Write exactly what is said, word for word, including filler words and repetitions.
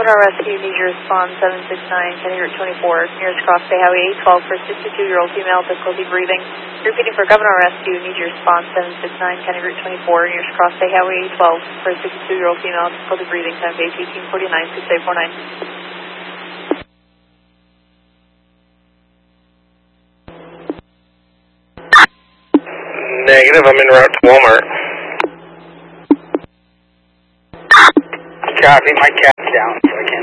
Governor Rescue, need your response seven six nine, County Route twenty-four, nearest cross Bay Highway eight twelve for sixty-two-year-old female, difficulty breathing. Repeating for Governor Rescue, need your response seven six nine, County Route twenty-four, nearest cross Bay Highway eight twelve for sixty-two-year-old female, difficulty breathing, time base eighteen forty-nine, six eight four nine. Negative, I'm en route to Walmart. Copy, my cat's down, so I can't.